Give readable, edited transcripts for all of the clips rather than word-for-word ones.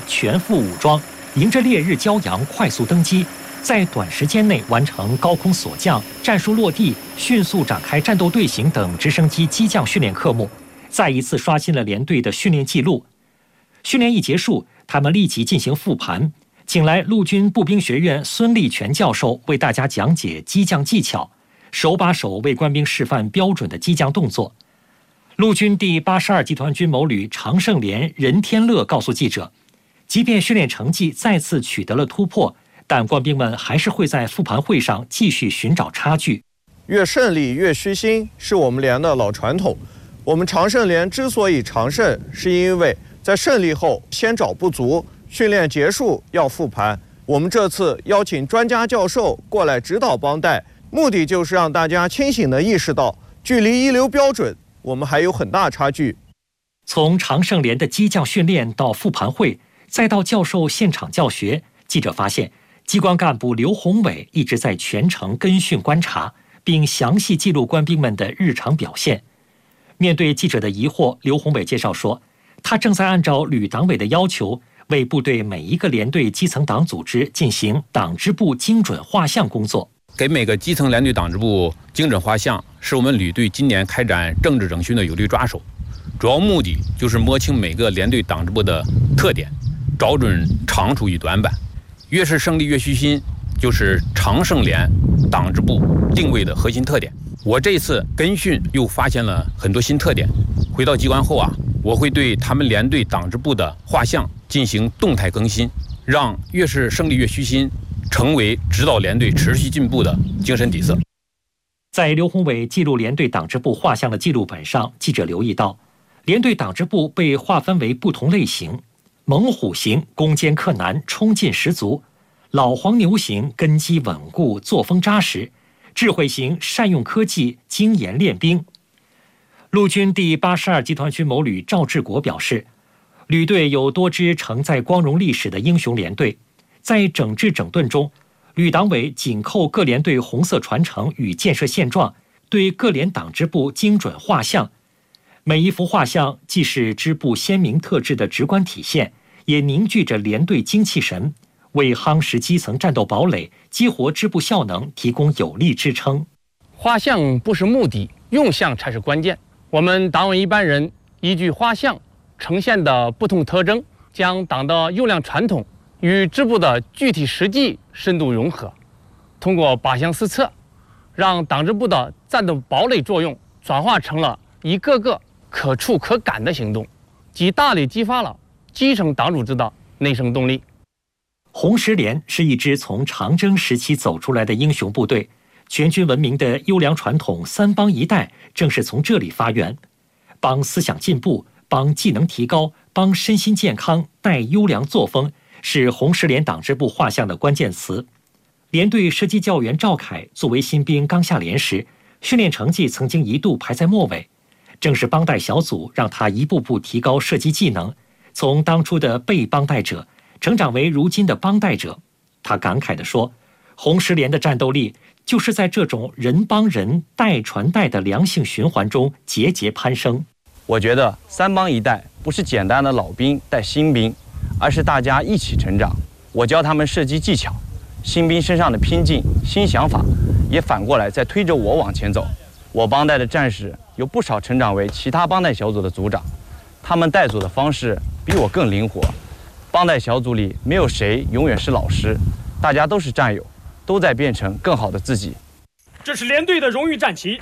全副武装，迎着烈日骄阳快速登机，在短时间内完成高空锁降、战术落地、迅速展开战斗队形等直升机机降训练科目，再一次刷新了连队的训练记录。训练一结束，他们立即进行复盘，请来陆军步兵学院孙立全教授为大家讲解机降技巧，手把手为官兵示范标准的机降动作。陆军第82集团军某旅常胜连任天乐告诉记者，即便训练成绩再次取得了突破，但官兵们还是会在复盘会上继续寻找差距。 越胜利越虚心是我们连的老传统。我们常胜连之所以常胜，是因为在胜利后先找不足，训练结束要复盘。我们这次邀请专家教授过来指导帮带，目的就是让大家清醒地意识到，距离一流标准我们还有很大差距。 从常胜连的机降训练到复盘会，再到教授现场教学，记者发现机关干部刘宏伟一直在全程跟训观察，并详细记录官兵们的日常表现。面对记者的疑惑，刘宏伟介绍说，他正在按照旅党委的要求，为部队每一个连队基层党组织进行党支部精准画像工作。 给每个基层连队党支部精准画像，是我们旅队今年开展政治整训的有力抓手。主要目的就是摸清每个连队党支部的特点，找准长处与短板。越是胜利越虚心，就是常胜连党支部定位的核心特点。我这次跟训又发现了很多新特点。回到机关后我会对他们连队党支部的画像进行动态更新，让越是胜利越虚心成为指导连队持续进步的精神底色。 在刘宏伟记录连队党支部画像的记录本上，记者留意到，连队党支部被划分为不同类型：猛虎型攻坚克难，冲劲十足；老黄牛型根基稳固，作风扎实；智慧型善用科技，精研练兵。陆军第82集团军某旅赵志国表示，旅队有多支承载光荣历史的英雄连队，在整治整顿中，旅党委紧扣各连队红色传承与建设现状，对各连党支部精准画像。每一幅画像既是支部鲜明特质的直观体现，也凝聚着连队精气神，为夯实基层战斗堡垒、激活支部效能提供有力支撑。 画像不是目的，用像才是关键。我们党委一班人依据画像呈现的不同特征，将党的优良传统与支部的具体实际深度融合，通过靶向四策，让党支部的战斗堡垒作用转化成了一个个可触可感的行动，即大力激发了基层党组织的内生动力。 红十连是一支从长征时期走出来的英雄部队，全军闻名的优良传统三帮一带正是从这里发源。帮思想进步，帮技能提高，帮身心健康，带优良作风，是红十连党支部画像的关键词。连队射击教员赵凯作为新兵刚下连时，训练成绩曾经一度排在末尾，正是帮带小组让他一步步提高射击技能，从当初的被帮带者成长为如今的帮带者。他感慨地说，红十连的战斗力就是在这种人帮人、代传代的良性循环中节节攀升。 我觉得三帮一带不是简单的老兵带新兵，而是大家一起成长。我教他们射击技巧，新兵身上的拼劲、新想法也反过来在推着我往前走。我帮带的战士有不少成长为其他帮带小组的组长，他们带组的方式比我更灵活。帮带小组里没有谁永远是老师，大家都是战友，都在变成更好的自己。 这是连队的荣誉战旗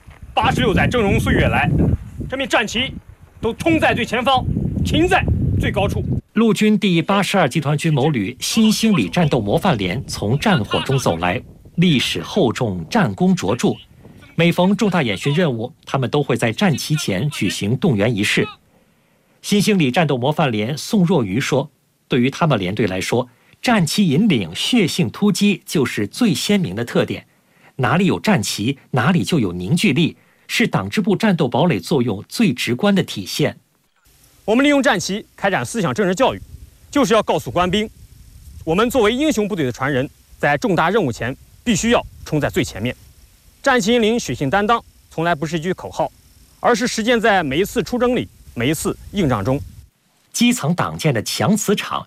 ，86载峥嵘岁月来，这面战旗都冲在最前方，停在最高处。 陆军第82集团军某旅新兴里战斗模范连从战火中走来，历史厚重，战功卓著。每逢重大演训任务，他们都会在战旗前举行动员仪式。新兴里战斗模范连宋若愚说，对于他们连队来说，战旗引领、血性突击就是最鲜明的特点。哪里有战旗，哪里就有凝聚力，是党支部战斗堡垒作用最直观的体现。 我们利用战旗开展思想政治教育，就是要告诉官兵，我们作为英雄部队的传人，在重大任务前必须要冲在最前面。战旗引领、血性担当从来不是一句口号，而是实践在每一次出征里、每一次硬仗中。 基层党建的强磁场